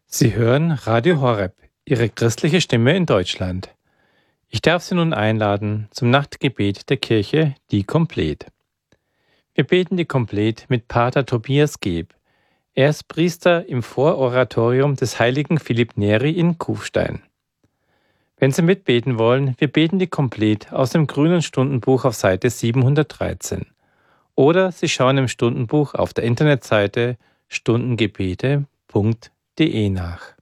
Sie hören Radio Horeb, Ihre christliche Stimme in Deutschland. Ich darf Sie nun einladen zum Nachtgebet der Kirche, die Komplet. Wir beten die Komplet mit Pater Tobias Geb. Er ist Priester im Vororatorium des heiligen Philipp Neri in Kufstein. Wenn Sie mitbeten wollen, wir beten die Komplet aus dem grünen Stundenbuch auf Seite 713. Oder Sie schauen im Stundenbuch auf der Internetseite stundengebete.de nach.